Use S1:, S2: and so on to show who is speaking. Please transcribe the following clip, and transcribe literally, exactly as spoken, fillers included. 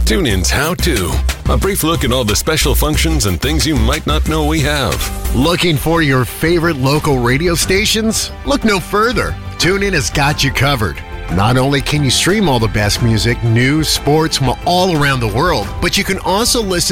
S1: TuneIn's How To. A brief look at all the special functions and things you might not know we have.
S2: Looking for your favorite local radio stations? Look no further. TuneIn has got you covered. Not only can you stream all the best music, news, sports from all around the world, but you can also listen